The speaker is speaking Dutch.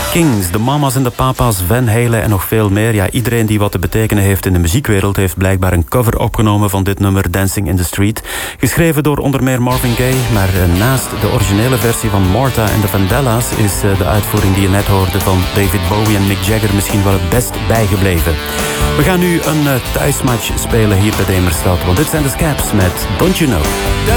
Kings, de Mamas en de Papa's, Van Halen en nog veel meer. Ja, iedereen die wat te betekenen heeft in de muziekwereld heeft blijkbaar een cover opgenomen van dit nummer Dancing in the Street. Geschreven door onder meer Marvin Gaye, maar naast de originele versie van Martha en de Vandellas is de uitvoering die je net hoorde van David Bowie en Mick Jagger misschien wel het best bijgebleven. We gaan nu een thuismatch spelen hier bij Demerstad, want dit zijn de Scaps met Don't You Know.